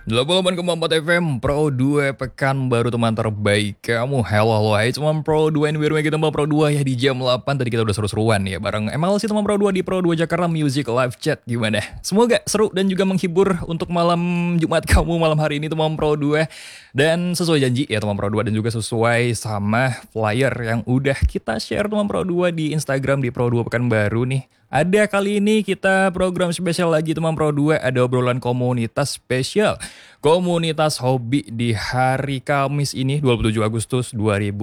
88,4 FM Pro 2 pekan baru teman terbaik kamu. Halo hai teman Pro 2 ini kita teman Pro 2 ya di jam 8. Tadi kita udah seru-seruan ya bareng MLC teman Pro 2 di Pro 2 Jakarta Music Live Chat. Gimana? Semoga seru dan juga menghibur untuk malam Jumat kamu malam hari ini teman Pro 2. Dan sesuai janji ya teman Pro 2 dan juga sesuai sama flyer yang udah kita share teman Pro 2 di Instagram di Pro 2 pekan baru nih. Ada kali ini kita program spesial lagi teman Pro 2, ada obrolan komunitas spesial. Komunitas hobi di hari Kamis ini 27 Agustus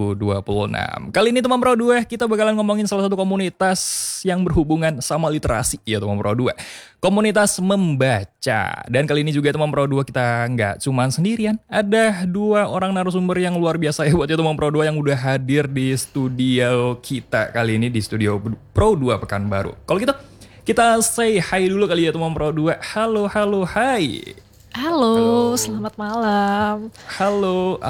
2026. Kali ini teman Pro 2 kita bakalan ngomongin salah satu komunitas yang berhubungan sama literasi ya teman Pro 2. Komunitas membaca. Dan kali ini juga teman Pro 2 kita nggak cuman sendirian. Ada dua orang narasumber yang luar biasa ya buat ya teman Pro 2 yang udah hadir di studio kita kali ini di studio Pro 2 Pekanbaru. Kalau gitu kita say hi dulu kali ya teman Pro 2. Halo, hai. Halo, selamat malam. Halo.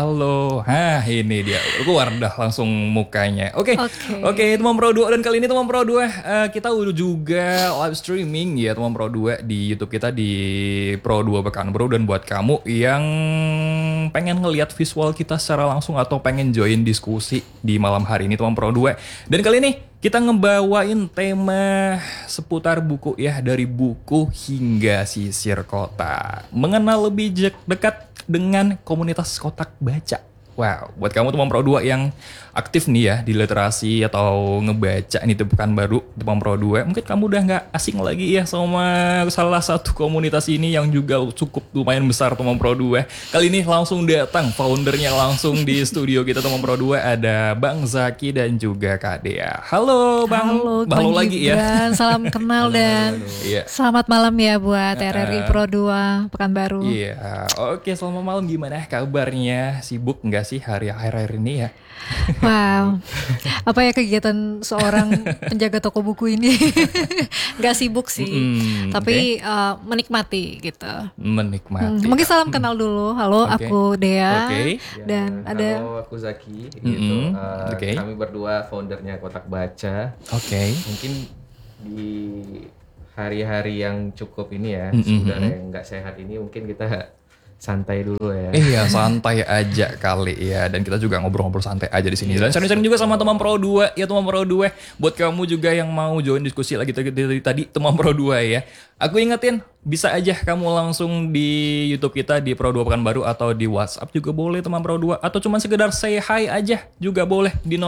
Ini dia. Keluar dah langsung mukanya. Oke, teman Pro 2. Dan kali ini teman Pro 2 kita udah juga live streaming ya teman Pro 2 di YouTube kita di Pro 2 Pekanbaru. Dan buat kamu yang pengen ngelihat visual kita secara langsung atau pengen join diskusi di malam hari ini teman Pro 2. Dan kali ini kita ngebawain tema seputar buku ya, dari buku hingga sisir kota. Mengenal lebih dekat dengan komunitas kotak baca. Wow, buat kamu teman Pro 2 yang aktif nih ya di literasi atau ngebaca nih di Pekanbaru, teman Pro 2, mungkin kamu udah gak asing lagi ya sama salah satu komunitas ini yang juga cukup lumayan besar teman Pro 2. Kali ini langsung datang foundernya langsung di studio kita teman Pro 2, ada Bang Zaki dan juga Kak Dea. Halo Bang, halo lagi ya. Salam kenal dan selamat malam ya buat RRI Pro 2 Pekanbaru. Iya, oke, selamat malam, gimana kabarnya? Sibuk gak sih hari-hari ini ya? Wow, apa ya kegiatan seorang penjaga toko buku ini? Gak sibuk sih, tapi menikmati gitu. Menikmati. Mungkin salam kenal dulu. Halo, aku Dea. Dan ada. Halo, aku Zaki. Gitu. Kami berdua foundernya Kotak Baca. Mungkin di hari-hari yang cukup ini ya, saudara yang nggak sehat ini, mungkin kita santai dulu ya. Iya, santai aja kali ya. Dan kita juga ngobrol-ngobrol santai aja di sini. Dan sharing-sharing juga sama teman Pro 2 ya teman Pro 2. Buat kamu juga yang mau join diskusi lagi tadi teman Pro 2 ya. Aku ingetin bisa aja kamu langsung di YouTube kita di Pro 2 Pekanbaru atau di WhatsApp juga boleh teman Pro 2 atau cuma sekedar say hi aja juga boleh di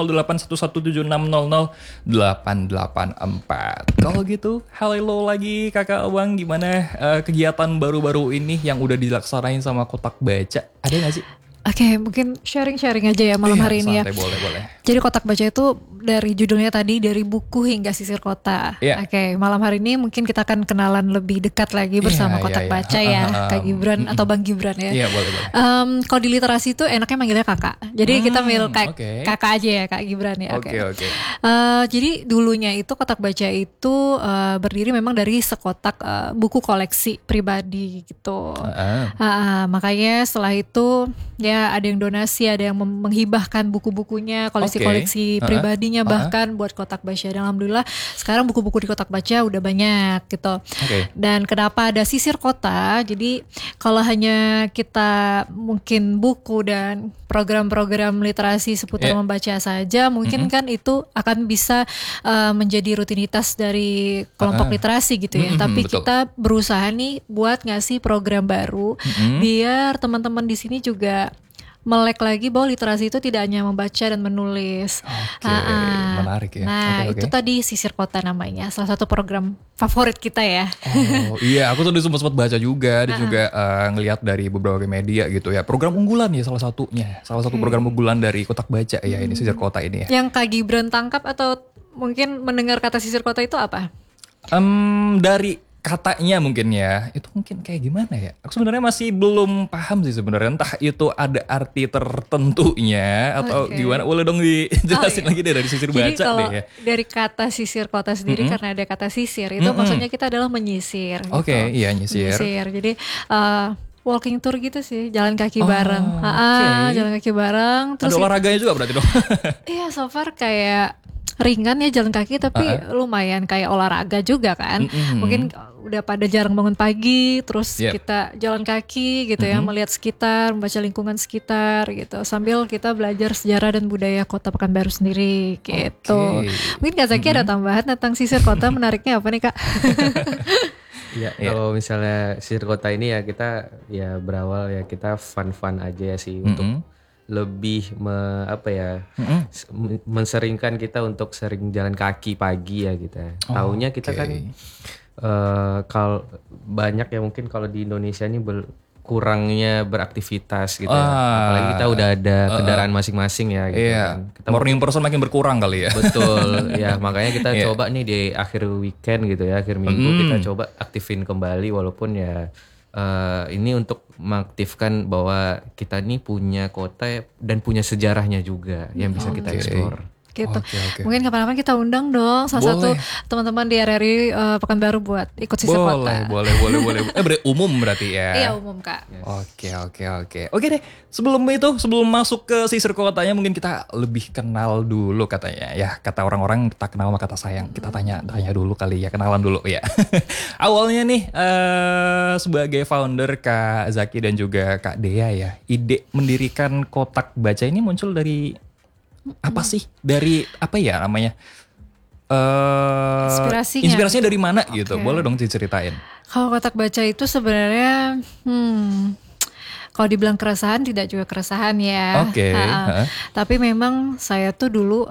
081176000884. Kalau gitu, halo lagi Kakak Abang, gimana kegiatan baru-baru ini yang udah dilaksanain sama Kotak Baca? Ada gak sih? Oke, mungkin sharing aja ya malam hari ini ya. Boleh. Jadi Kotak Baca itu dari judulnya tadi, dari buku hingga sisir kota. Oke, malam hari ini mungkin kita akan kenalan lebih dekat lagi bersama Kotak Baca ya, Kak Gibran atau Bang Gibran ya. Iya, boleh. Kalau di literasi itu enaknya manggilnya kakak. Jadi kita manggil kakak aja ya, Kak Gibran ya. Oke. Jadi dulunya itu Kotak Baca itu berdiri memang dari sekotak buku koleksi pribadi gitu. Makanya setelah itu ya ada yang donasi, ada yang menghibahkan buku-bukunya, koleksi-koleksi pribadinya bahkan buat Kotak Baca. Dan alhamdulillah sekarang buku-buku di Kotak Baca udah banyak gitu. Dan kenapa ada sisir kota? Jadi kalau hanya kita mungkin buku dan program-program literasi seputar membaca saja, mungkin kan itu akan bisa menjadi rutinitas dari kelompok literasi gitu ya. Tapi kita berusaha nih buat ngasih program baru biar teman-teman di sini juga melek lagi bahwa literasi itu tidak hanya membaca dan menulis. Menarik ya. Nah, itu tadi Sisir Kota namanya, salah satu program favorit kita ya. Oh iya, aku tuh sempat baca juga, dan juga ngelihat dari beberapa media gitu ya. Program unggulan ya salah satu program unggulan dari Kotak Baca ya, ini Sisir Kota ini ya. Yang Kak Gibran tangkap atau mungkin mendengar kata Sisir Kota itu apa? Dari katanya mungkin ya, itu mungkin kayak gimana ya? Aku sebenarnya masih belum paham sih sebenarnya, entah itu ada arti tertentunya atau gimana. Boleh dong dijelasin lagi deh dari sisir baca deh ya. Jadi kalau dari kata sisir kota sendiri karena ada kata sisir itu maksudnya kita adalah menyisir. Iya, nyisir. Jadi walking tour gitu sih, jalan kaki bareng. Jalan kaki bareng. Terus ada olahraganya juga berarti dong. Iya, so far kayak ringan ya jalan kaki, tapi lumayan kayak olahraga juga kan. Mungkin udah pada jarang bangun pagi, terus kita jalan kaki gitu ya, melihat sekitar, membaca lingkungan sekitar gitu, sambil kita belajar sejarah dan budaya kota Pekanbaru sendiri gitu. Mungkin Kak Zaki ada tambahan tentang sisir kota, menariknya apa nih Kak? Ya, kalau misalnya sisir kota ini ya kita ya berawal ya kita fun aja ya sih untuk lebih menseringkan kita untuk sering jalan kaki pagi ya kita. Taunya kita kan kalau banyak ya mungkin kalau di Indonesia ini kurangnya beraktivitas gitu ya. Apalagi kita udah ada kendaraan masing-masing ya gitu kan. Kita morning person makin berkurang kali ya. Betul. Ya makanya kita coba nih di akhir weekend gitu ya, akhir minggu kita coba aktifin kembali walaupun ya ini untuk mengaktifkan bahwa kita nih punya kota dan punya sejarahnya juga yang bisa kita explore. Gitu. Mungkin kapan-kapan kita undang dong salah satu teman-teman di RRI Pekanbaru buat ikut sisir kota. Boleh. Umum berarti ya? Iya umum Kak. Oke deh. Sebelum masuk ke sisir kotanya mungkin kita lebih kenal dulu katanya ya. Kata orang-orang tak kenal maka tak sayang. Kita tanya dulu kali ya, kenalan dulu ya. Awalnya nih sebagai founder Kak Zaki dan juga Kak Dea ya, ide mendirikan Kotak Baca ini muncul dari apa sih? Dari apa ya namanya? Inspirasinya dari mana gitu? Boleh dong diceritain. Kalau Kotak Baca itu sebenarnya kalau dibilang keresahan tidak juga keresahan ya. Tapi memang saya tuh dulu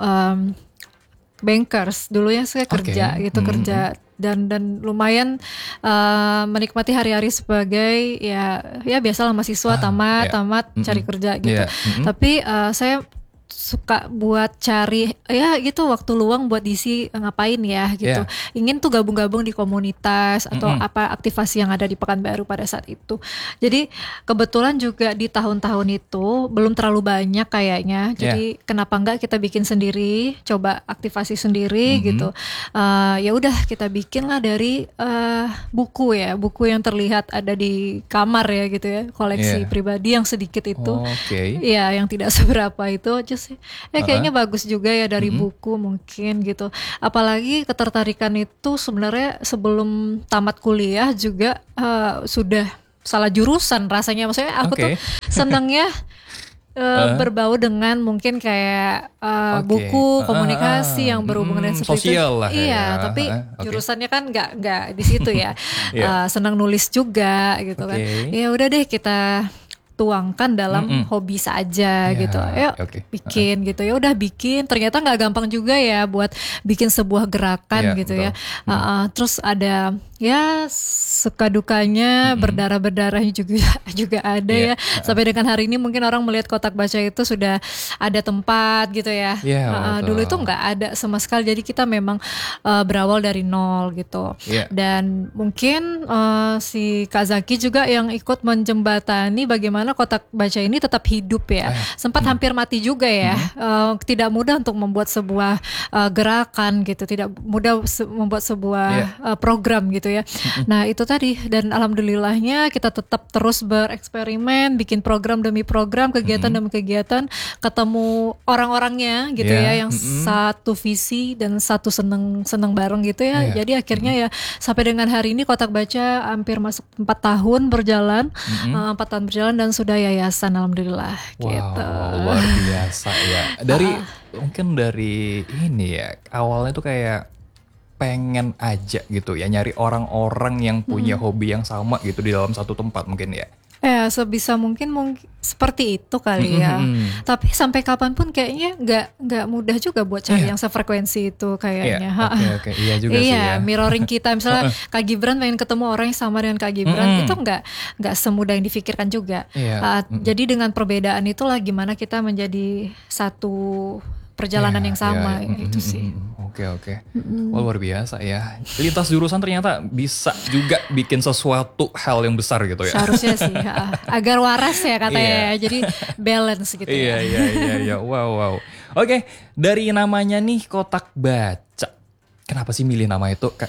bankers, dulunya saya kerja kerja dan lumayan menikmati hari-hari sebagai ya biasalah mahasiswa tamat cari kerja gitu. Tapi saya suka buat cari ya gitu waktu luang buat diisi ngapain ya gitu. Ingin tuh gabung-gabung di komunitas atau apa aktivasi yang ada di Pekanbaru pada saat itu. Jadi kebetulan juga di tahun-tahun itu belum terlalu banyak kayaknya. Jadi kenapa enggak kita bikin sendiri, coba aktivasi sendiri gitu. Ya udah kita bikin lah dari buku yang terlihat ada di kamar ya gitu ya, koleksi pribadi yang sedikit itu. Ya yang tidak seberapa itu kayaknya bagus juga ya dari buku mungkin gitu. Apalagi ketertarikan itu sebenarnya sebelum tamat kuliah juga sudah salah jurusan rasanya. Maksudnya aku tuh senangnya berbau dengan mungkin kayak buku komunikasi yang berhubungan dengan seperti sosial lah tapi jurusannya kan nggak di situ ya. Senang nulis juga gitu kan. Ya udah deh kita tuangkan dalam hobi saja gitu. Bikin gitu. Ya udah bikin. Ternyata nggak gampang juga ya buat bikin sebuah gerakan gitu ya. Terus ada ya suka dukanya, berdarah-berdarahnya juga ada ya. Sampai dengan hari ini mungkin orang melihat Kotak Baca itu sudah ada tempat gitu ya. Dulu itu nggak ada sama sekali. Jadi kita memang berawal dari nol gitu. Dan mungkin si Kak Zaki juga yang ikut menjembatani bagaimana Kotak Baca ini tetap hidup ya. Sempat hampir mati juga ya. Tidak mudah untuk membuat sebuah gerakan gitu. Tidak mudah membuat sebuah program gitu ya. Nah itu tadi, dan alhamdulillahnya kita tetap terus bereksperimen, bikin program demi program, kegiatan demi kegiatan, ketemu orang-orangnya gitu ya, yang satu visi dan satu seneng bareng gitu ya. Jadi akhirnya ya sampai dengan hari ini Kotak Baca hampir masuk 4 tahun berjalan, 4 tahun berjalan dan sudah yayasan alhamdulillah. Gitu. Luar biasa ya. Mungkin dari ini ya, awalnya tuh kayak pengen aja gitu ya, nyari orang-orang yang punya hobi yang sama gitu di dalam satu tempat mungkin ya. Sebisa mungkin seperti itu kali ya. Tapi sampai kapanpun kayaknya nggak mudah juga buat cari yang sefrekuensi itu kayaknya. Iya juga sih ya. Mirroring kita misalnya Kak Gibran pengen ketemu orang yang sama dengan Kak Gibran, itu nggak semudah yang difikirkan juga. Jadi dengan perbedaan itulah gimana kita menjadi satu perjalanan yang sama itu sih. Oke. Luar biasa ya. Lintas jurusan ternyata bisa juga bikin sesuatu hal yang besar gitu ya. Seharusnya sih, agar waras ya katanya. Jadi balance gitu ya. Iya. Wow. Oke, dari namanya nih Kotak Baca. Kenapa sih milih nama itu, Kak?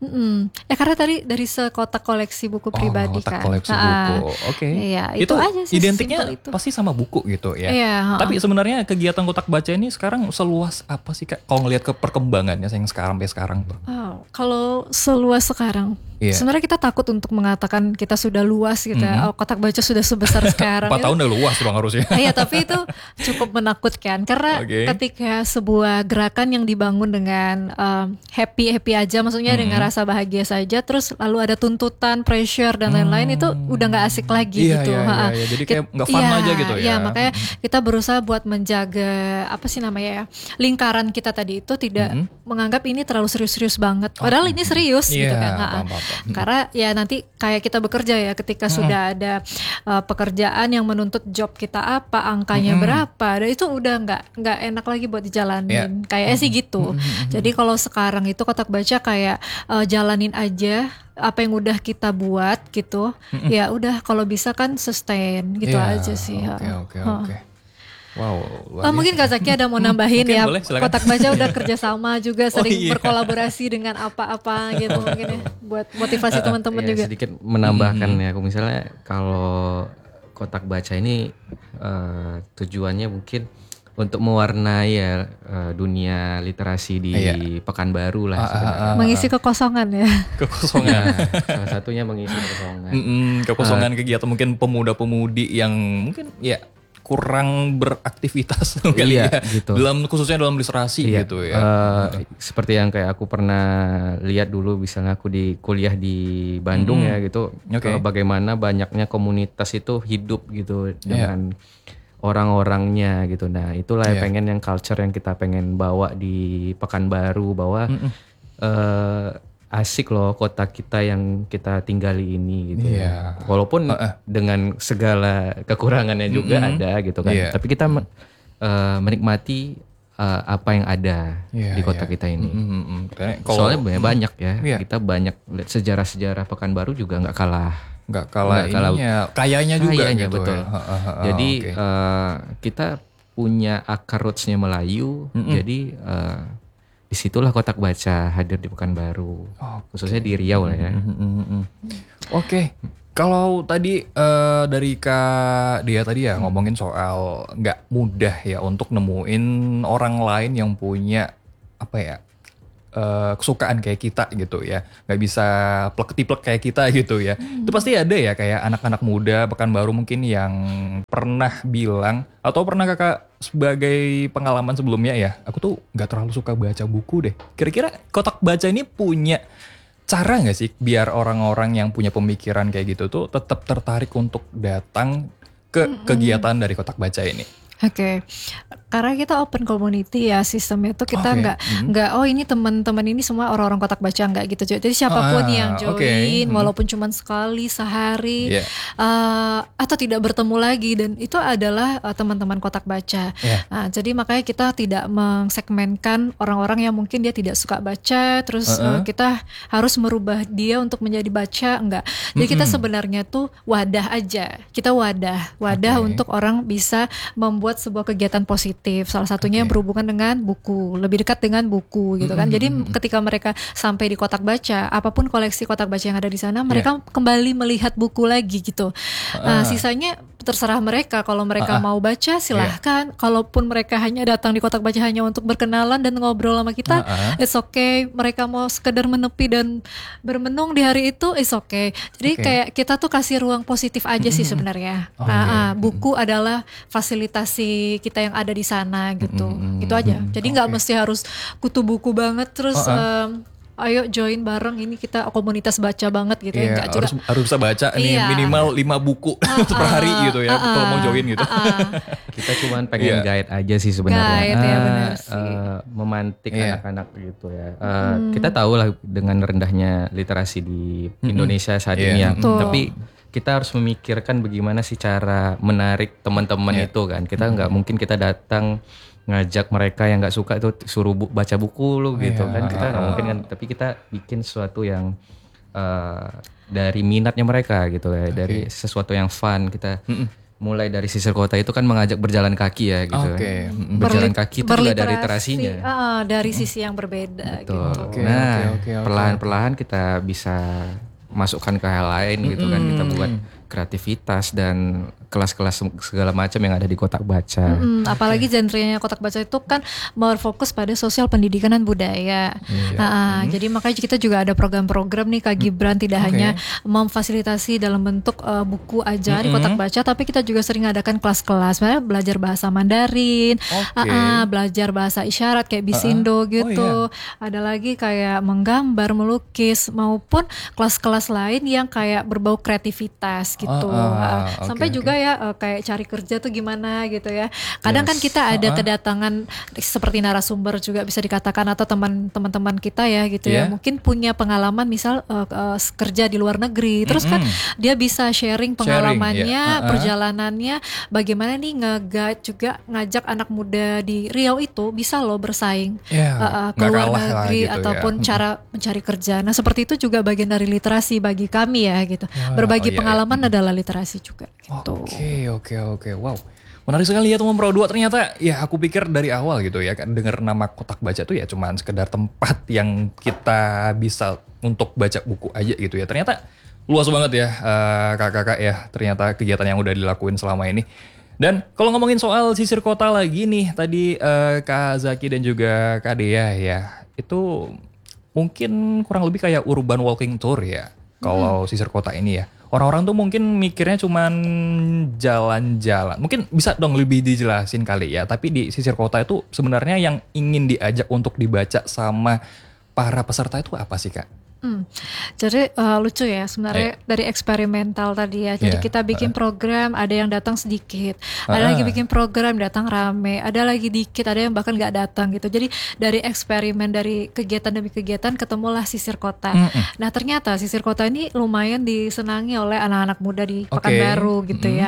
Ya karena tadi dari sekotak koleksi buku pribadi kotak kan. Koleksi buku. Oke. Iya, itu aja sih. Identiknya pasti sama buku gitu ya. Iya, Tapi sebenarnya kegiatan kotak baca ini sekarang seluas apa sih Kak? Kalau ngelihat ke perkembangannya yang sekarang sampai sekarang tuh. Kalau seluas sekarang. Sebenarnya kita takut untuk mengatakan kita sudah luas gitu ya. Kotak baca sudah sebesar sekarang. 4 tahun udah luas dong harusnya. Iya, tapi itu cukup menakutkan karena ketika sebuah gerakan yang dibangun dengan happy aja, maksudnya dengan rasa bahagia saja, terus lalu ada tuntutan, pressure dan lain-lain, itu udah nggak asik lagi gitu. Iya. Jadi kayak nggak fun aja gitu ya. Iya, makanya kita berusaha buat menjaga apa sih namanya ya, lingkaran kita tadi itu tidak menganggap ini terlalu serius-serius banget. Padahal ini serius gitu kan. Karena ya nanti kayak kita bekerja ya, ketika sudah ada pekerjaan yang menuntut job kita apa, angkanya berapa, dan itu udah nggak enak lagi buat dijalanin. Kayaknya sih gitu. Jadi kalau sekarang itu kotak baca kayak jalanin aja apa yang udah kita buat gitu. Ya udah, kalau bisa kan sustain gitu aja sih. Oke. Wow. Mungkin Kak Zaki ada mau nambahin ya. Boleh, kotak baca udah kerjasama juga, sering berkolaborasi dengan apa-apa gitu mungkin ya, buat motivasi teman-teman juga. Sedikit menambahkan ya, aku misalnya kalau kotak baca ini tujuannya mungkin untuk mewarnai dunia literasi di Pekanbaru lah sebenarnya. Mengisi kekosongan ya. Salah satunya mengisi kekosongan. Kekosongan kegiatan mungkin pemuda-pemudi yang mungkin ya kurang beraktivitas gitu. Khususnya dalam literasi gitu ya. Seperti yang kayak aku pernah lihat dulu, misalnya aku di kuliah di Bandung ya gitu. Bagaimana banyaknya komunitas itu hidup gitu dengan orang-orangnya gitu. Nah, itulah pengen yang culture yang kita pengen bawa di Pekanbaru, bahwa asik loh kota kita yang kita tinggali ini gitu. Walaupun dengan segala kekurangannya juga ada gitu kan. Tapi kita menikmati apa yang ada di kota kita ini. Soalnya banyak ya. Kita banyak lihat sejarah-sejarah Pekanbaru juga nggak kalah kayaknya juga gitu. Betul. Jadi kita punya akar rootsnya Melayu. Jadi disitulah kotak baca hadir di Pekanbaru, khususnya di Riau lah ya. Oke. Kalau tadi dari Kak Dia tadi ya ngomongin soal nggak mudah ya untuk nemuin orang lain yang punya apa ya, kesukaan kayak kita gitu ya, nggak bisa plek-tiplek kayak kita gitu ya. Itu pasti ada ya kayak anak-anak muda Pekanbaru mungkin yang pernah bilang, atau pernah Kakak sebagai pengalaman sebelumnya ya, aku tuh nggak terlalu suka baca buku deh. Kira-kira kotak baca ini punya cara nggak sih biar orang-orang yang punya pemikiran kayak gitu tuh tetap tertarik untuk datang ke kegiatan dari kotak baca ini? Oke. Karena kita open community ya, sistemnya tuh kita nggak ini teman-teman ini semua orang-orang kotak baca, nggak gitu. Jadi siapapun yang join walaupun cuma sekali sehari atau tidak bertemu lagi, dan itu adalah teman-teman kotak baca. Nah, jadi makanya kita tidak mengsegmenkan orang-orang yang mungkin dia tidak suka baca terus kita harus merubah dia untuk menjadi baca, enggak. Jadi kita sebenarnya tuh wadah aja. Kita wadah untuk orang bisa membuat sebuah kegiatan positif. Salah satunya berhubungan dengan buku, lebih dekat dengan buku gitu kan. Jadi ketika mereka sampai di kotak baca, apapun koleksi kotak baca yang ada di sana, mereka kembali melihat buku lagi gitu. Nah, sisanya terserah mereka. Kalau mereka mau baca silahkan. Kalaupun mereka hanya datang di kotak baca hanya untuk berkenalan dan ngobrol sama kita, it's okay. Mereka mau sekedar menepi dan bermenung di hari itu, it's okay. Jadi kayak kita tuh kasih ruang positif aja sih sebenarnya. Buku adalah fasilitasi kita yang ada di sana gitu. Itu aja. Jadi nggak mesti harus kutu buku banget terus ayo join bareng, ini kita komunitas baca banget gitu ya. Harus bisa baca nih minimal 5 buku per hari gitu ya kalau mau join gitu. Kita cuman pengen guide aja sih sebenarnya. Memantik anak-anak gitu ya. Kita tahu lah dengan rendahnya literasi di Indonesia saat ini ya. Tapi kita harus memikirkan bagaimana sih cara menarik teman-teman itu kan. Kita nggak mungkin kita datang ngajak mereka yang nggak suka itu suruh baca buku lu gitu kan, kita nggak mungkin kan. Tapi kita bikin sesuatu yang dari minatnya mereka gitu ya, dari sesuatu yang fun. Kita mulai dari sisir kota itu kan mengajak berjalan kaki ya gitu. Oke. Berjalan kaki itu juga dari literasinya. Dari sisi yang berbeda. Betul. Gitu. Perlahan-perlahan kita bisa masukkan ke hal lain gitu kan, kita buat kreativitas dan kelas-kelas segala macam yang ada di Kotak Baca. Apalagi genrenya Kotak Baca itu kan berfokus pada sosial pendidikan dan budaya. Jadi makanya kita juga ada program-program nih Kak Gibran, tidak hanya memfasilitasi dalam bentuk buku aja di Kotak Baca, tapi kita juga sering adakan kelas-kelas, belajar bahasa Mandarin, belajar bahasa isyarat kayak Bisindo gitu. Ada lagi kayak menggambar, melukis, maupun kelas-kelas lain yang kayak berbau kreativitas gitu. Sampai juga ya kayak cari kerja tuh gimana gitu ya. Kadang kan kita ada kedatangan seperti narasumber juga bisa dikatakan, atau teman-teman kita ya gitu ya. Mungkin punya pengalaman misal kerja di luar negeri. Terus kan dia bisa sharing pengalamannya, perjalanannya, bagaimana nih nge-guide juga, ngajak anak muda di Riau itu bisa loh bersaing ke luar negeri gitu ataupun cara mencari kerja. Nah, seperti itu juga bagian dari literasi bagi kami ya gitu. Berbagi pengalaman adalah literasi juga gitu. Oke. Wow. Menarik sekali ya teman Pro 2. Ternyata ya aku pikir dari awal gitu ya, kan dengar nama Kotak Baca tuh ya cuman sekedar tempat yang kita bisa untuk baca buku aja gitu ya. Ternyata luas banget ya kakak-kakak ya, ternyata kegiatan yang udah dilakuin selama ini. Dan kalau ngomongin soal sisir kota lagi nih, tadi Kak Zaki dan juga Kak Dea ya, itu mungkin kurang lebih kayak urban walking tour ya. Kalau sisir kota ini ya, orang-orang tuh mungkin mikirnya cuman jalan-jalan. Mungkin bisa dong lebih dijelasin kali ya. Tapi di sisir kota itu sebenarnya yang ingin diajak untuk dibaca sama para peserta itu apa sih Kak? Jadi lucu ya sebenarnya dari eksperimental tadi ya. Jadi kita bikin program, ada yang datang sedikit, ada lagi bikin program datang rame, ada lagi dikit, ada yang bahkan nggak datang gitu. Jadi dari eksperimen, dari kegiatan demi kegiatan ketemulah sisir kota. Nah ternyata sisir kota ini lumayan disenangi oleh anak-anak muda di Pekanbaru gitu ya.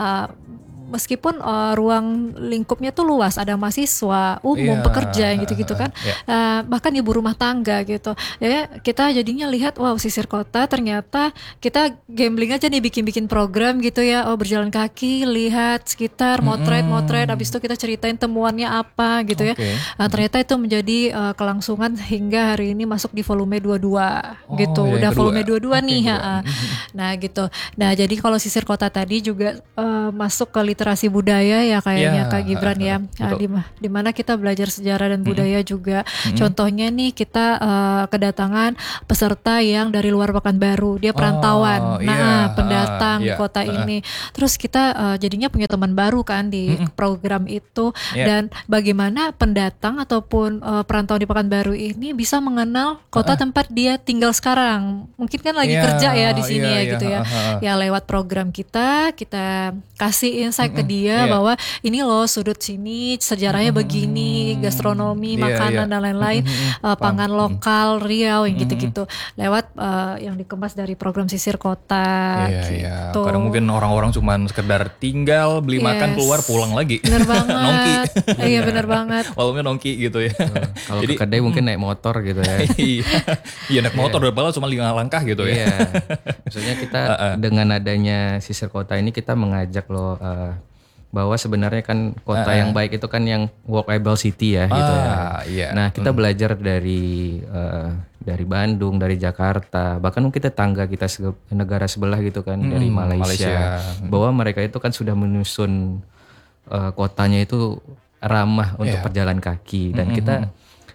Meskipun ruang lingkupnya tuh luas, ada mahasiswa, umum, pekerja gitu-gitu kan, bahkan ibu rumah tangga gitu. Ya kita jadinya lihat, wow sisir kota ternyata kita gambling aja nih bikin program gitu ya. Berjalan kaki, lihat sekitar, motret, habis itu kita ceritain temuannya apa gitu ya. Ternyata itu menjadi kelangsungan hingga hari ini masuk di volume 22 gitu. Udah volume 22 nih. Nah gitu. Nah jadi kalau sisir kota tadi juga masuk ke literasi budaya ya kayaknya Kak Gibran ya, di mana kita belajar sejarah dan budaya juga. Contohnya nih kita kedatangan peserta yang dari luar Pekanbaru, dia perantauan, pendatang kota ini. Terus kita jadinya punya teman baru kan di program itu, dan bagaimana pendatang ataupun perantau di Pekanbaru ini bisa mengenal kota tempat dia tinggal sekarang. Mungkin kan lagi kerja ya di sini ya gitu ya. Ya lewat program kita kasih insight ke dia bahwa ini loh sudut sini, sejarahnya begini, gastronomi, makanan dan lain-lain, pangan lokal Riau yang gitu-gitu, lewat yang dikemas dari program sisir kota gitu. Kadang mungkin orang-orang cuman sekedar tinggal, beli makan, keluar, pulang lagi. Bener banget. Nongki. Iya bener banget. Walaupun nongki gitu ya. Kalau ke kedai mungkin naik motor gitu ya. Iya naik motor, padahal cuma 5 langkah gitu ya. Maksudnya kita dengan adanya sisir kota ini kita mengajak loh bahwa sebenarnya kan kota yang baik itu kan yang walkable city ya gitu ya. Nah kita belajar dari Bandung, dari Jakarta, bahkan mungkin tetangga kita negara sebelah gitu kan, dari Malaysia. Bahwa mereka itu kan sudah menyusun kotanya itu ramah untuk pejalan kaki, dan kita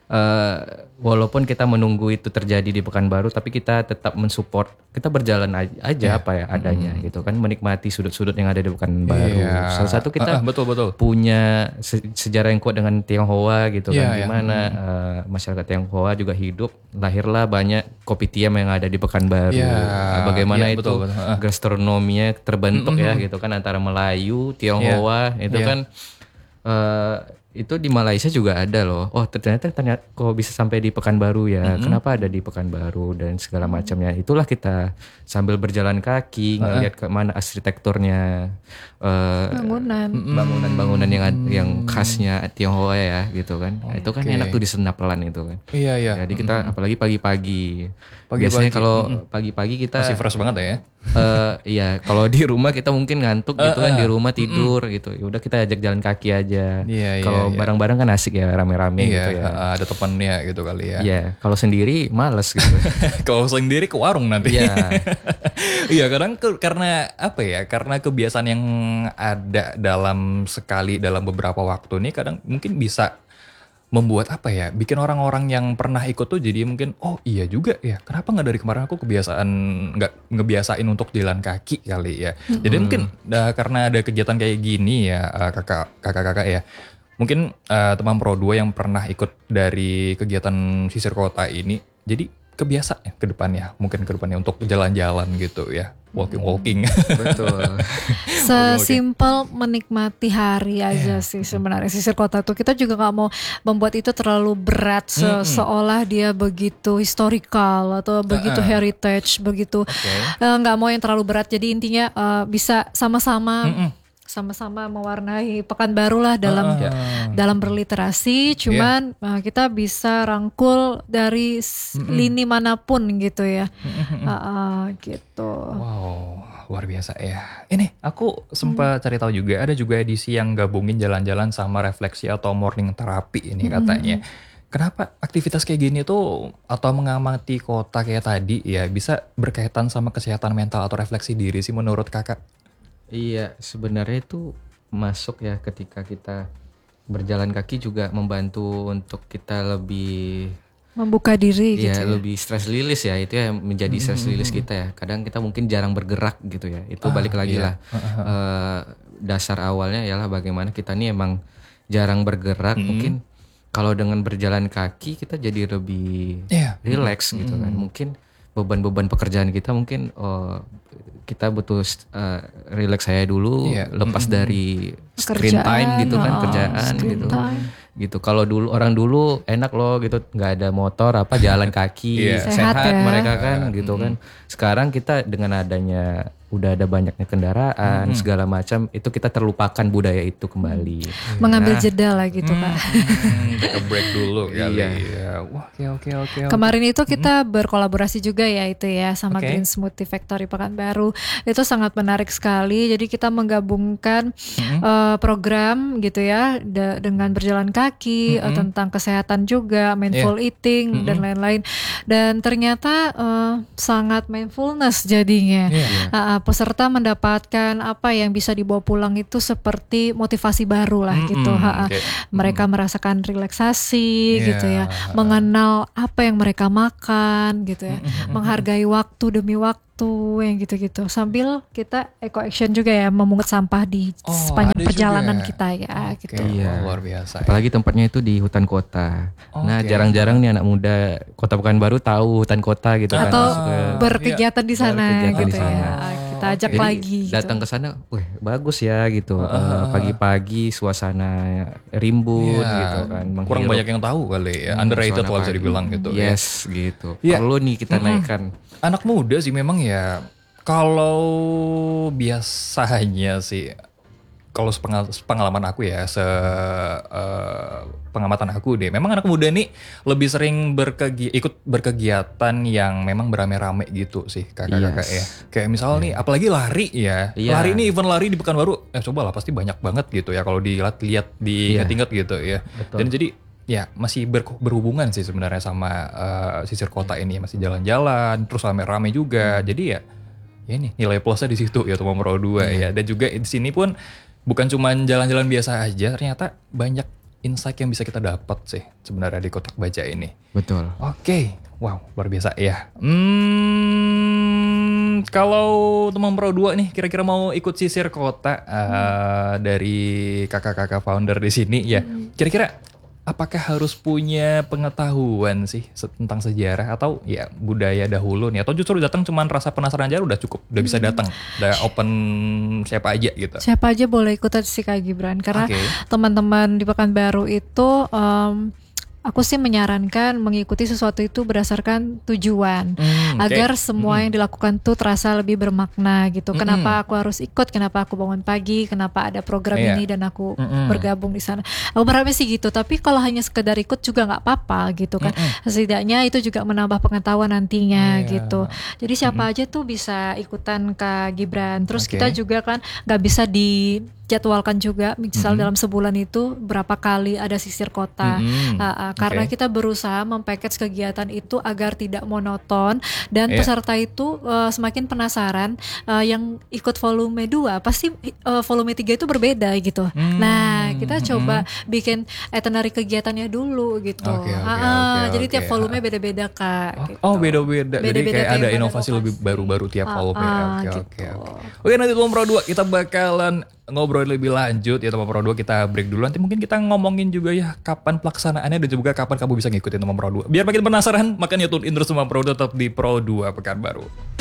walaupun kita menunggu itu terjadi di Pekanbaru, tapi kita tetap mensupport, kita berjalan aja apa ya adanya gitu kan, menikmati sudut-sudut yang ada di Pekanbaru. Salah satu kita punya sejarah yang kuat dengan Tionghoa gitu kan, dimana masyarakat Tionghoa juga hidup, lahirlah banyak kopitiam yang ada di Pekanbaru. Bagaimana itu gastronominya terbentuk ya gitu kan, antara Melayu, Tionghoa itu kan. Itu di Malaysia juga ada loh. Oh ternyata kok bisa sampai di Pekanbaru ya. Kenapa ada di Pekanbaru dan segala macamnya. Itulah kita sambil berjalan kaki ngelihat ke mana arsitekturnya, bangunan yang khasnya Tionghoa ya gitu kan. Itu kan enak tuh disenap pelan itu kan. Iya. Jadi kita apalagi pagi-pagi. Biasanya kalau pagi-pagi kita masih fresh banget ya. Iya, kalau di rumah kita mungkin ngantuk gitu kan, di rumah tidur gitu. Ya udah kita ajak jalan kaki aja. Kalau bareng-bareng kan asik ya, rame-rame gitu ya. Ada temannya gitu kali ya. Iya, kalau sendiri males gitu. Kalau sendiri ke warung nanti. Iya. Iya, kadang karena apa ya? Karena kebiasaan yang ada dalam beberapa waktu nih kadang mungkin bisa membuat apa ya, bikin orang-orang yang pernah ikut tuh jadi mungkin, oh iya juga ya, kenapa nggak dari kemarin aku nggak ngebiasain untuk jalan kaki kali ya. Jadi mungkin karena ada kegiatan kayak gini ya, kakak-kakak ya, mungkin teman Pro 2 yang pernah ikut dari kegiatan sisir kota ini, jadi kebiasa ya ke depannya untuk jalan-jalan gitu ya, walking. Betul. Sesimpel menikmati hari aja sih sebenarnya sisir kota tuh. Kita juga nggak mau membuat itu terlalu berat seolah dia begitu historical atau begitu heritage, begitu nggak mau yang terlalu berat. Jadi intinya bisa sama-sama mewarnai Pekanbaru lah dalam berliterasi. Cuman kita bisa rangkul dari lini manapun gitu ya. Gitu. Wow, luar biasa ya. Ini aku sempat cari tahu juga, ada juga edisi yang gabungin jalan-jalan sama refleksi atau morning therapy ini katanya. Kenapa aktivitas kayak gini tuh atau mengamati kota kayak tadi ya bisa berkaitan sama kesehatan mental atau refleksi diri sih menurut kakak? Iya, sebenarnya itu masuk ya, ketika kita berjalan kaki juga membantu untuk kita lebih membuka diri gitu ya. Lebih stress release ya, itu ya menjadi stress release kita ya. Kadang kita mungkin jarang bergerak gitu ya. Itu balik lagi lah. Dasar awalnya ialah bagaimana kita nih emang jarang bergerak. Mungkin kalau dengan berjalan kaki kita jadi lebih relax gitu kan. Mungkin beban-beban pekerjaan kita mungkin kita butuh relax saya dulu, lepas dari screen time gitu kan, kerjaan gitu. Kalau orang dulu enak loh gitu, nggak ada motor jalan kaki, sehat ya. Mereka kan gitu kan. Sekarang kita dengan adanya udah ada banyaknya kendaraan segala macam, itu kita terlupakan budaya itu kembali. Mengambil jeda lah gitu Kak. Take a break dulu kali ya. Wah, oke. Kemarin itu kita berkolaborasi juga ya itu ya sama Green Smoothie Factory Pekanbaru. Itu sangat menarik sekali. Jadi kita menggabungkan program gitu ya dengan berjalan kaki, tentang kesehatan juga, mindful eating dan lain-lain. Dan ternyata sangat mindfulness jadinya. Peserta mendapatkan apa yang bisa dibawa pulang itu seperti motivasi baru lah gitu. Mereka merasakan relaksasi gitu ya, mengenal apa yang mereka makan gitu ya, menghargai waktu demi waktu yang gitu-gitu, sambil kita eco action juga ya, memungut sampah di sepanjang perjalanan kita ya gitu. Iya. Luar biasa. Apalagi tempatnya itu di hutan kota. Nah, jarang-jarang nih anak muda Kota Pekanbaru tahu hutan kota gitu kan. Atau berkegiatan di sana gitu ya. Kita ajak jadi lagi gitu. Datang ke sana, wah bagus ya gitu. Pagi-pagi suasana rimbun gitu kan. Kurang banyak yang tahu kali ya. Underrated kalau bisa dibilang gitu. Yes gitu. Perlu nih kita naikkan. Anak muda sih memang ya, kalau biasanya sih, kalau pengalaman aku ya, pengamatan aku deh, memang anak muda nih lebih sering ikut berkegiatan yang memang beramai-ramai gitu sih kakak-kakak ya. Kayak misal nih, apalagi lari ya. Lari nih, event lari di Pekanbaru, coba lah pasti banyak banget gitu ya kalau dilihat diingat-ingat gitu ya. Betul. Dan jadi ya masih berhubungan sih sebenarnya sama sisir kota ini, masih jalan-jalan terus rame-rame juga. Jadi ya ini nilai plusnya di situ ya teman Pro 2 ya. Dan juga di sini pun bukan cuma jalan-jalan biasa aja, ternyata banyak insight yang bisa kita dapat sih sebenarnya di kotak baca ini. Betul. Oke. Wow, luar biasa ya. Kalau teman Pro 2 nih kira-kira mau ikut sisir kota dari kakak-kakak founder di sini ya. Kira-kira apakah harus punya pengetahuan sih tentang sejarah atau ya budaya dahulu nih, atau justru datang cuman rasa penasaran aja udah cukup, udah bisa datang, udah open siapa aja gitu? Siapa aja boleh ikutan sih Kak Gibran, karena teman-teman di Pekanbaru itu aku sih menyarankan mengikuti sesuatu itu berdasarkan tujuan, agar semua yang dilakukan tuh terasa lebih bermakna gitu. Kenapa aku harus ikut, kenapa aku bangun pagi, kenapa ada program ini dan aku bergabung di sana. Aku berharapnya sih gitu. Tapi kalau hanya sekedar ikut juga nggak apa-apa gitu kan. Setidaknya itu juga menambah pengetahuan nantinya gitu. Jadi siapa aja tuh bisa ikutan Kak Gibran. Terus kita juga kan nggak bisa dijadwalkan juga, misal dalam sebulan itu berapa kali ada sisir kota, karena kita berusaha mempackage kegiatan itu agar tidak monoton dan peserta itu semakin penasaran. Yang ikut volume 2 pasti volume 3 itu berbeda gitu. Nah kita coba bikin itinerary kegiatannya dulu gitu. Jadi tiap volume beda-beda Kak. Gitu. Oh beda-beda. Jadi kayak ada inovasi lebih baru-baru tiap volume. Oke, nanti teman Pro 2 kita bakalan ngobrol lebih lanjut ya teman Pro 2, kita break dulu. Nanti mungkin kita ngomongin juga ya kapan pelaksanaannya dan juga kapan kamu bisa ngikutin teman Pro 2. Biar makin penasaran, makanya tune in terus teman Pro 2 tetap di Pro 2 Pekanbaru.